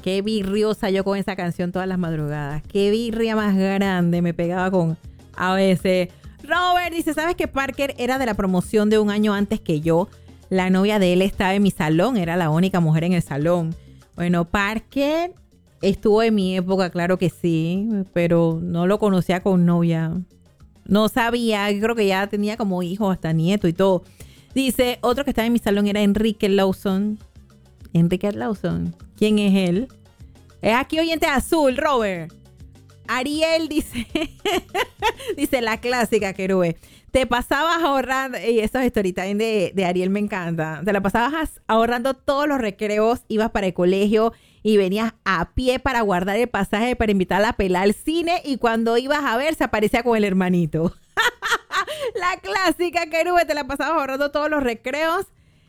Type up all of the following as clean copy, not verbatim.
qué birriosa yo con esa canción todas las madrugadas. Qué birria más grande me pegaba con a veces. Robert dice, ¿sabes que Parker era de la promoción de un año antes que yo? La novia de él estaba en mi salón, era la única mujer en el salón. Bueno, Parker estuvo en mi época, claro que sí, pero no lo conocía con novia. No sabía, yo creo que ya tenía como hijo, hasta nieto y todo. Dice, otro que estaba en mi salón era Enrique Lawson. Enrique Lawson, ¿quién es él? Es aquí oyente azul, Robert. Ariel dice, dice la clásica, Querube. Te pasabas ahorrando, y esas historitas de Ariel me encanta. Te la pasabas ahorrando todos los recreos, ibas para el colegio y venías a pie para guardar el pasaje para invitarla a pelar al cine y cuando ibas a ver se aparecía con el hermanito. La clásica, Querube, te la pasabas ahorrando todos los recreos.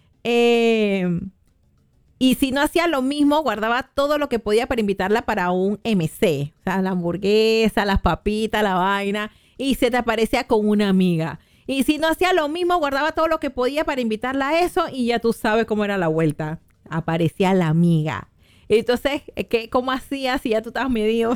Y si no hacía lo mismo, guardaba todo lo que podía para invitarla para un MC. O sea, la hamburguesa, las papitas, la vaina. Y se te aparecía con una amiga. Y si no hacía lo mismo, guardaba todo lo que podía para invitarla a eso. Y ya tú sabes cómo era la vuelta. Aparecía la amiga. Entonces, ¿cómo hacías si ya tú estabas medido?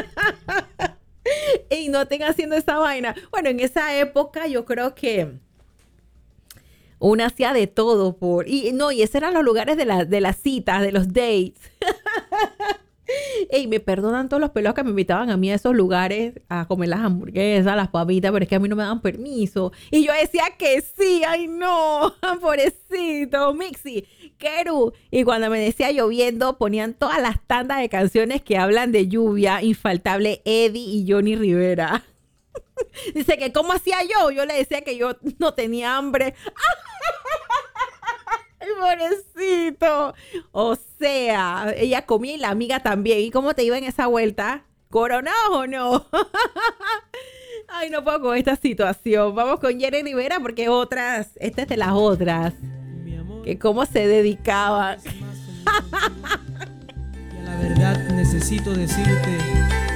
Y no tengas haciendo esa vaina. Bueno, en esa época yo creo que uno hacía de todo y esos eran los lugares de las citas, de los dates. Ey, me perdonan todos los pelos que me invitaban a mí a esos lugares a comer las hamburguesas, las papitas, pero es que a mí no me daban permiso. Y yo decía que sí, ay no, pobrecito, Mixi, Keru. Y cuando me decía lloviendo, ponían todas las tandas de canciones que hablan de lluvia, infaltable Eddie y Johnny Rivera. Dice que ¿cómo hacía yo? Yo le decía que yo no tenía hambre. ¡Ay, pobrecito! O sea, ella comía y la amiga también. ¿Y cómo te iba en esa vuelta? ¿Coronado o no? Ay, no puedo con esta situación. Vamos con Jenny Rivera porque esta es de las otras. Que cómo se dedicaban. Y a la verdad necesito decirte